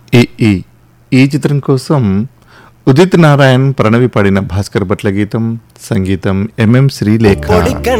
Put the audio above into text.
ఈ ఈ ఈ చిత్రం కోసం ఉదిత్ నారాయణ్ ప్రణవి పాడిన భాస్కర్ భట్ల గీతం, సంగీతం ఎంఎం శ్రీలేఖ.